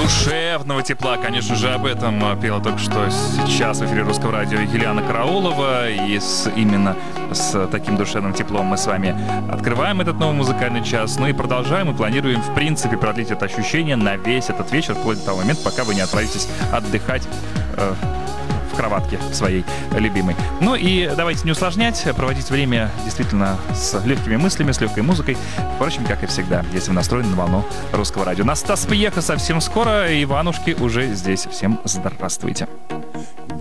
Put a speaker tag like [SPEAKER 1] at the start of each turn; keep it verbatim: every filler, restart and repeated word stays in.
[SPEAKER 1] душевного тепла. Конечно же, об этом пела только что сейчас в эфире Русского радио Елена Караулова. И с, именно с таким душевным теплом мы с вами открываем этот новый музыкальный час. Ну и продолжаем, и планируем, в принципе, продлить это ощущение на весь этот вечер, вплоть до того момента, пока вы не отправитесь отдыхать э, в кроватке своей любимой. Ну и давайте не усложнять, проводить время действительно с легкими мыслями, с легкой музыкой. Впрочем, как и всегда, если вы настроены на волну Русского радио. Настас Пьеха совсем скоро, Иванушки уже здесь. Всем здравствуйте.